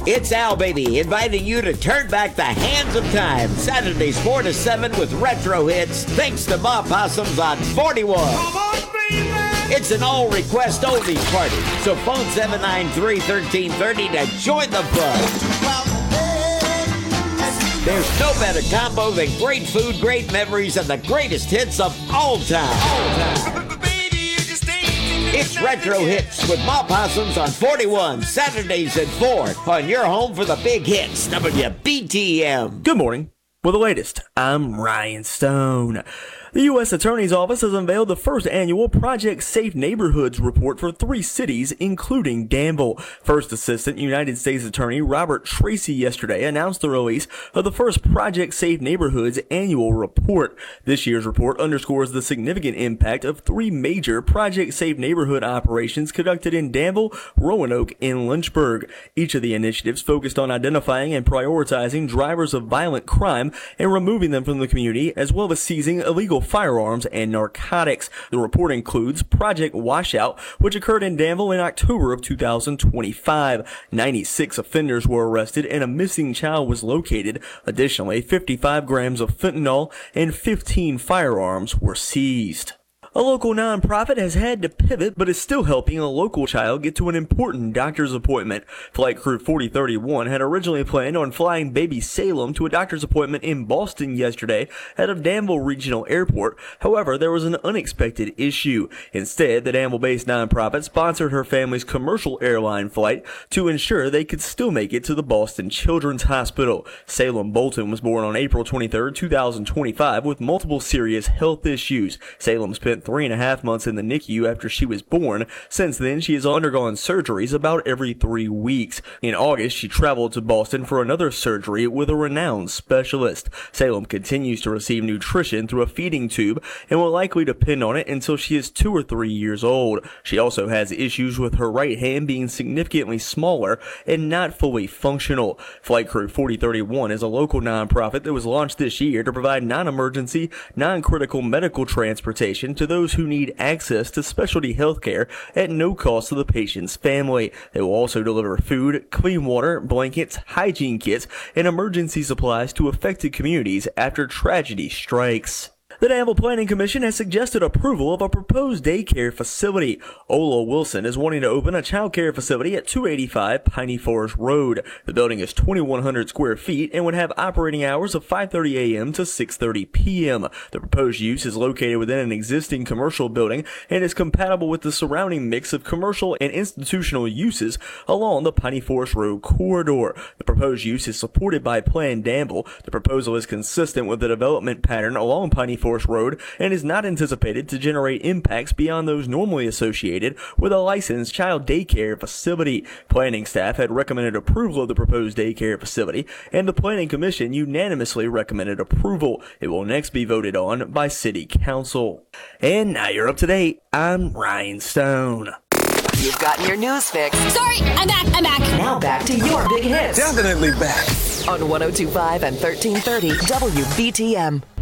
It's Al, baby, inviting you to turn back the hands of time. Saturdays 4 to 7 with retro hits, thanks to Ma Possums on 41. Come on, baby! It's an all-request oldies party, so phone 793-1330 to join the fun. There's no better combo than great food, great memories, and the greatest hits of all time. It's Retro Hits with Ma Possums on 41, Saturdays at 4, on your home for the big hits, WBTM. Good morning. With the latest, I'm Ryan Stone. The U.S. Attorney's Office has unveiled the first annual Project Safe Neighborhoods report for 3 cities, including Danville. First Assistant United States Attorney Robert Tracy yesterday announced the release of the first Project Safe Neighborhoods annual report. This year's report underscores the significant impact of 3 major Project Safe Neighborhood operations conducted in Danville, Roanoke, and Lynchburg. Each of the initiatives focused on identifying and prioritizing drivers of violent crime and removing them from the community, as well as seizing illegal firearms and narcotics. The report includes Project Washout, which occurred in Danville in October of 2025. 96 offenders were arrested and a missing child was located. Additionally, 55 grams of fentanyl and 15 firearms were seized. A local nonprofit has had to pivot, but is still helping a local child get to an important doctor's appointment. Flight Crew 4031 had originally planned on flying baby Salem to a doctor's appointment in Boston yesterday out of Danville Regional Airport. However, there was an unexpected issue. Instead, the Danville-based nonprofit sponsored her family's commercial airline flight to ensure they could still make it to the Boston Children's Hospital. Salem Bolton was born on April 23, 2025, with multiple serious health issues. Salem spent 3.5 months in the NICU after she was born. Since then, she has undergone surgeries about every 3 weeks. In August, she traveled to Boston for another surgery with a renowned specialist. Salem continues to receive nutrition through a feeding tube and will likely depend on it until she is 2 or 3 years old. She also has issues with her right hand being significantly smaller and not fully functional. Flight Crew 4031 is a local nonprofit that was launched this year to provide non-emergency, non-critical medical transportation to those who need access to specialty health care at no cost to the patient's family. They will also deliver food, clean water, blankets, hygiene kits, and emergency supplies to affected communities after tragedy strikes. The Danville Planning Commission has suggested approval of a proposed daycare facility. Ola Wilson is wanting to open a child care facility at 285 Piney Forest Road. The building is 2,100 square feet and would have operating hours of 5:30 a.m. to 6:30 p.m. The proposed use is located within an existing commercial building and is compatible with the surrounding mix of commercial and institutional uses along the Piney Forest Road corridor. The proposed use is supported by Plan Danville. The proposal is consistent with the development pattern along Piney Forest Road and is not anticipated to generate impacts beyond those normally associated with a licensed child daycare facility. Planning staff had recommended approval of the proposed daycare facility, and the Planning Commission unanimously recommended approval. It will next be voted on by City Council. And now you're up to date. I'm Ryan Stone. You've gotten your news fix. Sorry, I'm back. Now back to your big hits. Definitely back. On 102.5 and 1330 WBTM.